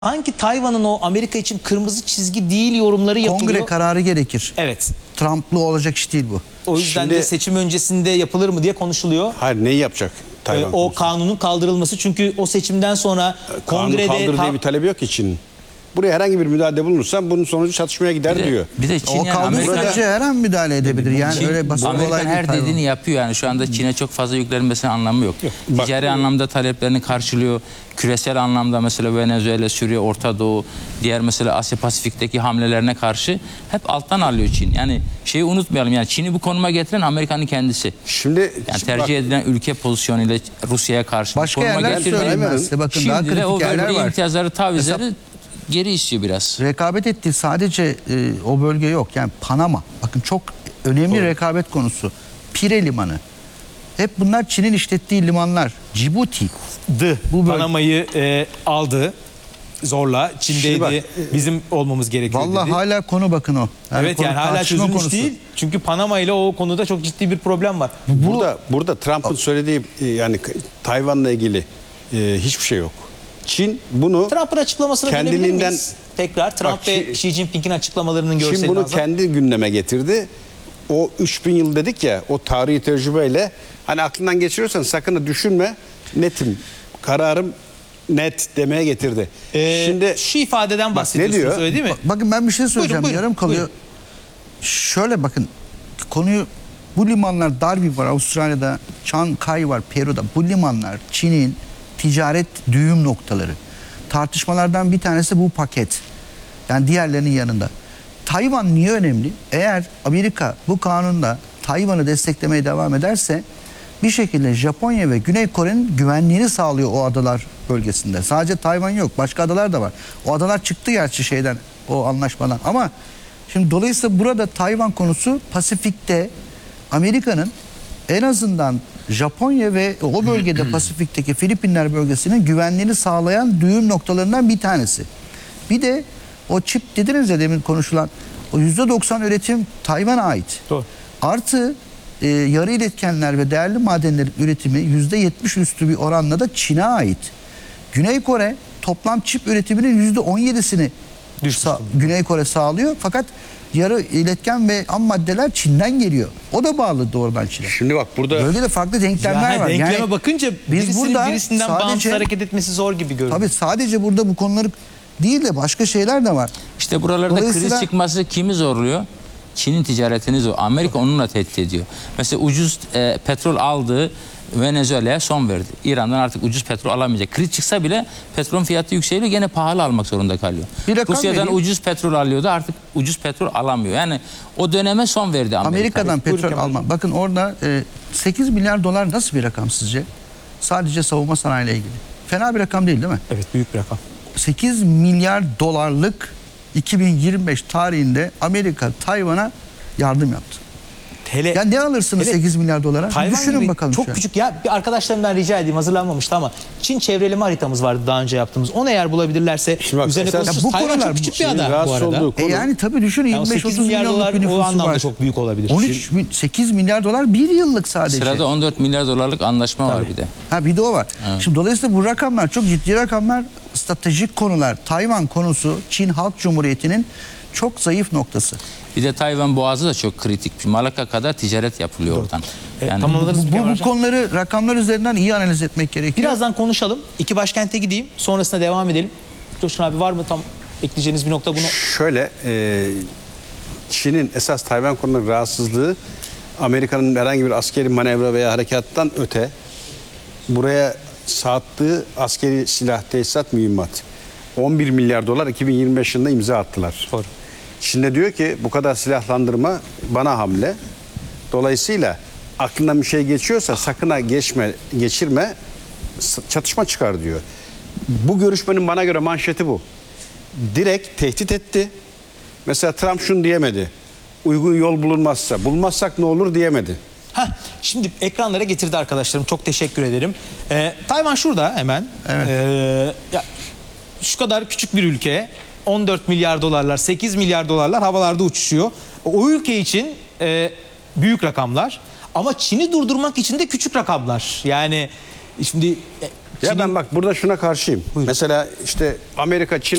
Hangi Tayvan'ın o Amerika için kırmızı çizgi değil yorumları yapılıyor. Kongre kararı gerekir. Evet. Trump'lı olacak iş değil bu. O yüzden de seçim öncesinde yapılır mı diye konuşuluyor. Hayır, neyi yapacak Tayvan O konusunda? kanunun kaldırılması, çünkü o seçimden sonra kongrede Kanun kaldırdığı bir talebi yok için. Buraya herhangi bir müdahalede bulunursan bunun sonucu çatışmaya gider diyor. Bir de Çin O yani Amerika, kaldırılınca her an müdahale edebilir. Yani öyle basit Amerika olay değil her Tayvan. dediğini yapıyor yani. Şu anda Çin'e çok fazla yüklenmesinin anlamı yok. Bak, Ticari anlamda taleplerini karşılıyor. Küresel anlamda mesela Venezuela, Suriye, Orta Doğu, diğer mesela Asya Pasifik'teki hamlelerine karşı hep alttan alıyor Çin. Yani şeyi unutmayalım, yani Çin'i bu konuma getiren Amerika'nın kendisi. Şimdi Yani tercih edilen ülke pozisyonuyla Rusya'ya karşı Başka konuma yerler getirdi. söyleyeyim ben size. Bakın daha Şimdi de o kritik yerler bölge var. imtiyazları, tavizleri geri istiyor biraz. Rekabet ettiği sadece o bölge yok. Yani Panama. Bakın çok önemli rekabet konusu. Pire Limanı. Hep bunlar Çin'in işlettiği limanlar. Cibuti. Bu bölge. Panama'yı aldı zorla. Çin'deydi. bak, bizim olmamız gerekiyor Vallahi dedi. hala konu bakın o. Evet, konu yani hala tartışma çözülmüş konusu. değil. Çünkü Panama ile o konuda çok ciddi bir problem var. burada Trump'ın söylediği yani Tayvan'la ilgili hiçbir şey yok. Çin bunu Trump'ın açıklamasını görebilir kendiliğinden- miyiz? Tekrar Trump Bak, ve Xi Jinping'in açıklamalarının Çin görseli bunu lazım. kendi gündeme getirdi. O 3000 yıl dedik ya, o tarihi tecrübeyle hani aklından geçiriyorsan sakın da düşünme, netim, kararım net demeye getirdi. Şimdi Şu ifadeden bahsediyorsunuz, diyor? öyle değil mi? Bakın ben bir şey söyleyeceğim. Buyurun, Yarım kalıyor. buyurun. Şöyle bakın. Konuyu, bu limanlar, Darwin var Avustralya'da, Chiang Kai var Peru'da. Bu limanlar Çin'in ticaret düğüm noktaları. Tartışmalardan bir tanesi bu paket. Yani diğerlerinin yanında. Tayvan niye önemli? Eğer Amerika bu kanunda Tayvan'ı desteklemeye devam ederse bir şekilde Japonya ve Güney Kore'nin güvenliğini sağlıyor o adalar bölgesinde. Sadece Tayvan yok, başka adalar da var. O adalar çıktı gerçi şeyden, o anlaşmadan. Ama şimdi dolayısıyla burada Tayvan konusu Pasifik'te Amerika'nın en azından Japonya ve o bölgede Pasifik'teki Filipinler bölgesinin güvenliğini sağlayan düğüm noktalarından bir tanesi. Bir de o çip dediniz ya demin konuşulan, o %90 üretim Tayvan'a ait. Doğru. Artı yarı iletkenler ve değerli madenlerin üretimi %70 üstü bir oranla da Çin'e ait. Güney Kore toplam çip üretiminin %17'sini Güney Kore sağlıyor. Fakat yarı iletken ve ham maddeler Çin'den geliyor. O da bağlı doğrudan Çin'e. Şimdi bak burada Bölgede farklı denklemler var. Denkleme Yani bakınca birisinden bağımsız hareket etmesi zor gibi görünüyor. tabii sadece burada bu konuları değil de başka şeyler de var. İşte buralarda Dolayısıyla- kriz çıkması kimi zorluyor? Çin'in ticaretini zorluyor. Amerika onunla tehdit ediyor. Mesela ucuz petrol aldığı Venezuela'ya son verdi. İran'dan artık ucuz petrol alamayacak. Kriz çıksa bile petrolün fiyatı yükseliyor. Gene pahalı almak zorunda kalıyor. Bir rakam Rusya'dan vereyim. ucuz petrol alıyordu. Artık ucuz petrol alamıyor. Yani o döneme son verdi Amerika. Amerika'dan Buyurun petrol Kemal. alma. Bakın orada 8 milyar dolar nasıl bir rakam sizce? Sadece savunma sanayiyle ilgili. Fena bir rakam değil mi? Evet, büyük bir rakam. 8 milyar dolarlık 2025 tarihinde Amerika Tayvan'a yardım yaptı. Hele Ya ne alırsınız Hele 8 milyar dolara? Tayvan Düşünün gibi bakalım. çok şu an. küçük, ya bir arkadaşlarımdan rica edeyim, hazırlanmamıştı ama Çin çevreleme haritamız vardı daha önce yaptığımız. Onu eğer bulabilirlerse Şimdi bak, üzerine esas- konuşuruz. Ya bu Tayvan konular- çok küçük bir Çin'in ada bu rahatsız arada. olduğu konu- Yani tabii düşünün Yani o 25-30 8 milyar milyonluk dolar bir o nüfusu anlamda var. çok büyük olabilir. 8 milyar dolar bir yıllık sadece. Sırada 14 milyar dolarlık anlaşma var bir de. Ha bir de o var. Şimdi dolayısıyla bu rakamlar çok ciddi rakamlar, stratejik konular. Tayvan konusu Çin Halk Cumhuriyeti'nin çok zayıf noktası. Bir de Tayvan Boğazı da çok kritik. Malakka kadar ticaret yapılıyor oradan. Yani Tamamlarız Bu Kemal Hocam. konuları rakamlar üzerinden iyi analiz etmek gerekiyor. Birazdan konuşalım. İki başkente gideyim. Sonrasında devam edelim. Coşkun abi, var mı tam ekleyeceğiniz bir nokta bunu? şöyle Çin'in esas Tayvan konusunda rahatsızlığı Amerika'nın herhangi bir askeri manevra veya harekattan öte buraya sattığı askeri silah, tesisat, mühimmat. 11 milyar dolar 2025 yılında imza attılar. Doğru. Şimdi diyor ki bu kadar silahlandırma bana hamle. Dolayısıyla aklından bir şey geçiyorsa sakın ha geçirme, çatışma çıkar diyor. Bu görüşmenin bana göre manşeti bu. Direkt tehdit etti. Mesela Trump şunu diyemedi. Uygun yol bulmazsak ne olur diyemedi. Şimdi ekranlara getirdi arkadaşlarım. Çok teşekkür ederim. Tayvan şurada hemen. Evet. Ya, şu kadar küçük bir ülke. 14 milyar dolarlar, 8 milyar dolarlar havalarda uçuşuyor. O ülke için büyük rakamlar. Ama Çin'i durdurmak için de küçük rakamlar. Yani şimdi Ya ben bak burada şuna karşıyım. Mesela işte Amerika, Çin